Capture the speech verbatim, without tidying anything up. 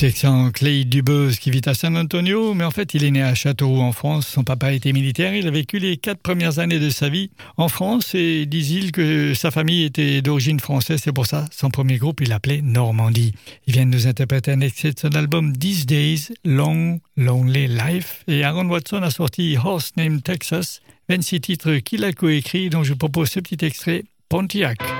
Texan Clay Dubose qui vit à San Antonio, mais en fait il est né à Châteauroux en France. Son papa était militaire, il a vécu les quatre premières années de sa vie en France et disent-ils que sa famille était d'origine française, c'est pour ça son premier groupe il l'appelait Normandie. Il vient de nous interpréter un extrait de son album These Days, Long Lonely Life, et Aaron Watson a sorti Horse Named Texas, vingt-six titres qu'il a coécrit, dont je propose ce petit extrait, Pontiac.